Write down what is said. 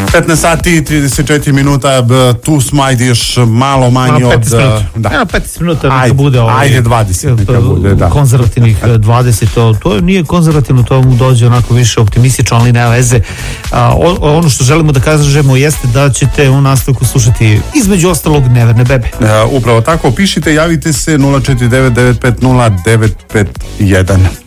15 sati i 34 minuta, tu smo, ajde još malo manje od... 15 minuta. Da. 15 minuta neka bude ajde 20 neka bude, da. Konzervativnih 20, to nije konzervativno, to mu dođe onako više optimistično, ali nema veze. Ono što želimo da kažemo jeste da ćete u nastavku slušati između ostalog Neverne bebe. Upravo tako, pišite, javite se 049 950 951.